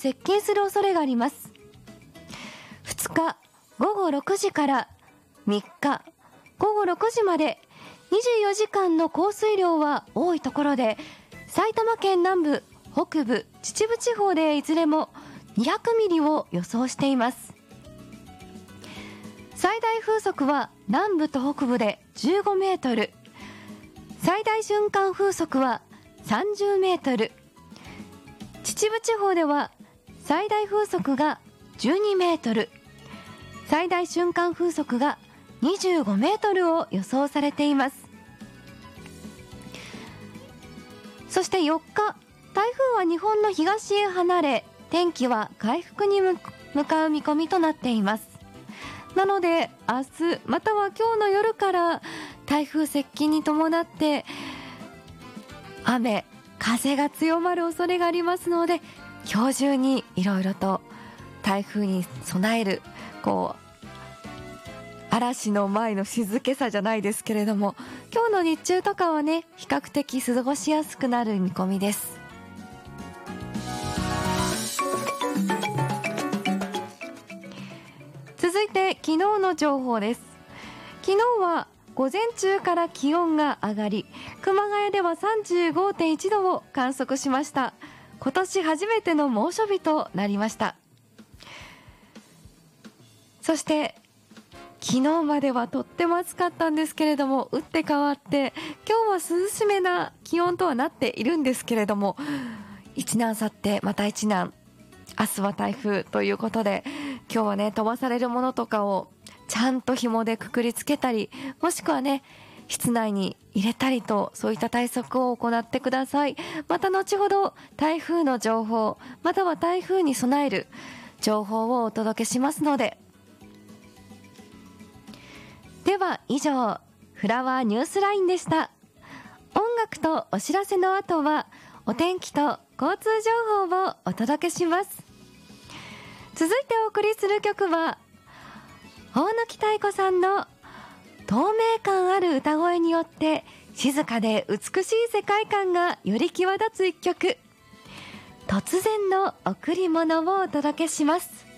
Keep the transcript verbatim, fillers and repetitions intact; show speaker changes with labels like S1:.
S1: 接近する恐れがあります。ふつかごごろくじからみっかごごろくじまでにじゅうよじかんの降水量は多いところで埼玉県南部、北部、秩父地方でいずれもにひゃくミリを予想しています。最大風速は南部と北部でじゅうごメートル、最大瞬間風速はさんじゅうメートル、秩父地方では最大風速がじゅうにメートル、最大瞬間風速がにじゅうごメートルを予想されています。そしてよっか、台風は日本の東へ離れ、天気は回復に向かう見込みとなっています。なので明日または今日の夜から台風接近に伴って雨、風が強まる恐れがありますので、今日中にいろいろと台風に備える、こう嵐の前の静けさじゃないですけれども、今日の日中とかはね、比較的過ごしやすくなる見込みです。続いて昨日の情報です。昨日は午前中から気温が上がり、熊谷では さんじゅうごてんいちどを観測しました。今年初めての猛暑日となりました。そして昨日まではとっても暑かったんですけれども、打って変わって今日は涼しめな気温とはなっているんですけれども、一難去ってまた一難、明日は台風ということで、今日はね、飛ばされるものとかをちゃんと紐でくくりつけたり、もしくはね、室内に入れたりと、そういった対策を行ってください。また後ほど台風の情報、または台風に備える情報をお届けしますので。では以上、フラワーニュースラインでした。音楽とお知らせの後はお天気と交通情報をお届けします。続いてお送りする曲は大貫妙子さんの透明感ある歌声によって静かで美しい世界観がより際立つ一曲、突然の贈り物をお届けします。